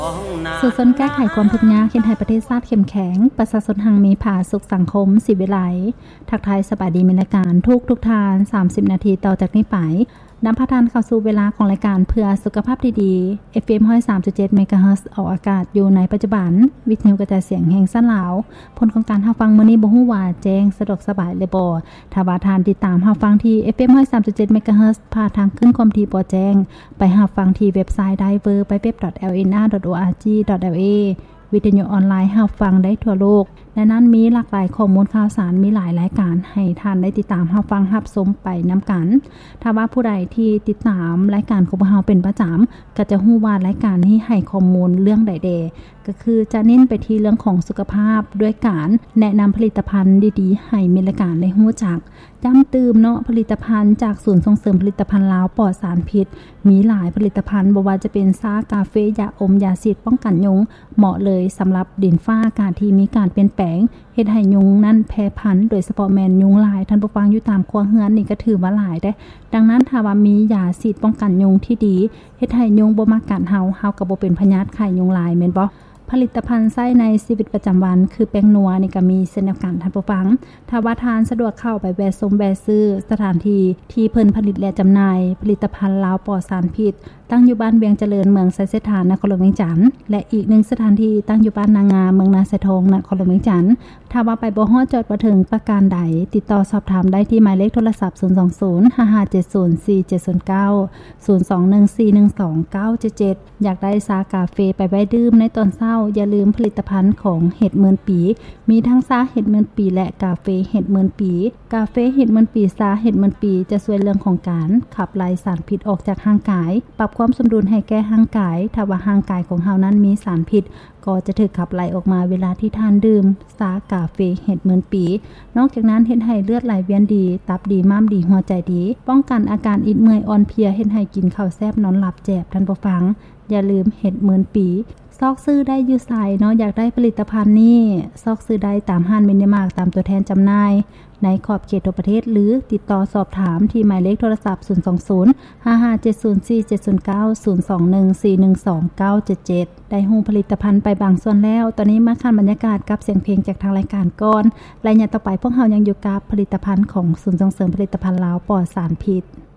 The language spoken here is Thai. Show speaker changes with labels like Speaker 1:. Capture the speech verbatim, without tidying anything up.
Speaker 1: ส่วนสนแก้ไขความทุกข์ยากเห็นให้ประเทศชาติเข้มแข็งประชาชนหังมีผาสุขสังคมสิวิไลทักทายสบายดีมีรายการทุกทุกทานสามสิบนาทีต่อจากนี้ไปนำพาทานเข้าสู่เวลาของรายการเพื่อสุขภาพที่ดี เอฟ เอ็ม หนึ่งร้อยสามจุดเจ็ด เมกะเฮิรตซ์ออกอากาศอยู่ในปัจจุบันวิทยุกระจายเสียงแห่งสั้นลาวผลของการรับฟังมื้อนี้บ่ฮู้ว่าแจ้งสะดวกสบายหรือบ่ถ้าว่าทานติดตามรับฟังที่ เอฟ เอ็ม หนึ่งร้อยสามจุดเจ็ด เมกะเฮิรตซ์ผ่านทางขึ้นความถี่บ่แจ้งไปรับฟังที่เว็บไซต์ ดับเบิลยู ดับเบิลยู ดับเบิลยู ดอท แอล เอ็น อาร์ ดอท โอ อาร์ จี ดอท แอล เอ วิทยุออนไลน์รับฟังได้ทั่วโลกและนั้นมีหลากหลายข้อมูลข่าวสารมีหลายรายการให้ท่านได้ติดตามรับฟังรับชมไปนํากันถ้าว่าผู้ใดที่ติดตามรายการของพวกเราเป็นประจำก็จะฮู้ว่ารายการนี้ให้ข้อมูลเรื่องใดๆก็คือจะเน้นไปที่เรื่องของสุขภาพด้วยการแนะนําผลิตภัณฑ์ดีๆให้มีรายการได้ฮู้จักย้ำตื่มเนาะผลิตภัณฑ์จากศูนย์ส่งเสริมผลิตภัณฑ์ลาวปลอดสารพิษมีหลายผลิตภัณฑ์บ่ว่าจะเป็นซากาเฟยาอมยาฉีดป้องกันยุงเหมาะเลยสำหรับดินฟ้าอากาศที่มีการเปลี่ยนแปลงเฮ็ดให้ยุงนั้นแพร่พันธุ์โดยเฉพาะแม่นยุงลายท่านผู้ฟังอยู่ตามครัวเรือนนี่ก็ถือว่าหลายได้ดังนั้นถ้าว่ามียาฉีดป้องกันยุงที่ดีเฮ็ดให้ยุงบ่มากัดเฮาเฮาก็บ่เป็นพยาธิไข้ยุงลายแม่นบ่ผลิตภัณฑ์ใช้ในชีวิตประจำวันคือแป้งนัวนี่ก็มีเช่นเดียวกันท่านผู้ฟังถ้าว่าทานสะดวกเข้าไปแวะชมแวะซื้อสถานที่ที่เพิ่นผลิตและจำหน่ายผลิตภัณฑ์ลาวปลอดสารพิษตั้งอยู่บ้านเวียงเจริญเมืองไสเสถานนครหลวงเวียงจันทน์และอีกหนึ่งสถานที่ตั้งอยู่บ้านนางาเมืองนาไสทองนครหลวงเวียงจันทน์ถ้าว่าไปบ่ฮอดจอดบ่ถึงประการใดติดต่อสอบถามได้ที่หมายเลขโทรศัพท์ศูนย์ สอง ศูนย์ ห้า ห้า เจ็ด ศูนย์ สี่ เจ็ด ศูนย์ เก้า ศูนย์ สอง หนึ่ง สี่ หนึ่ง สอง เก้า เจ็ด เจ็ดอยากได้ชากาเฟไปไว้ดื่มในตอนเช้าอย่าลืมผลิตภัณฑ์ของเห็ดหมื่นปีมีทั้งชาเห็ดหมื่นปีและกาเฟเห็ดหมื่นปีกาเฟเห็ดหมื่นปีชาเห็ดหมื่นปีจะช่วยเรื่องของการขับไล่สารพิษออกจากร่างกายปรับความสมดุลให้แก่ร่างกายถ้าว่าร่างกายของเฮานั้นมีสารพิษก็จะถูกขับไล่ออกมาเวลาที่ท่านดื่มชากาเฟเห็ดหมื่นปีนอกจากนั้นเฮ็ดให้เลือดไหลเวียนดีตับดีม้ามดีหัวใจดีป้องกันอาการอิดเมื่อยอ่อนเพลียเฮ็ดให้กินข้าวแซ่บนอนหลับแจบท่านผู้ฟังอย่าลืมเห็ดหมื่นปีซอกซื้อได้อยู่ไสเนาะอยากได้ผลิตภัณฑ์นี้ซอกซื้อได้ตามห้างมินิมาร์ทตามตัวแทนจำหน่ายในขอบเขตทั่วประเทศหรือติดต่อสอบถามที่หมายเลขโทรศัพท์ศูนย์ สอง ศูนย์ ห้า ห้า เจ็ด ศูนย์ สี่ เจ็ด ศูนย์ เก้า ศูนย์ สอง หนึ่ง สี่ หนึ่ง สอง เก้า เจ็ด เจ็ดได้ฮู้ผลิตภัณฑ์ไปบางส่วนแล้วตอนนี้มาคันบรรยากาศกับเสียงเพลงจากทางรายการก่อนและอย่างต่อไปพวกเฮายังอยู่กับผลิตภัณฑ์ของศูนย์ส่งเสริมผลิตภัณฑ์ลาวปลอดสารพิษ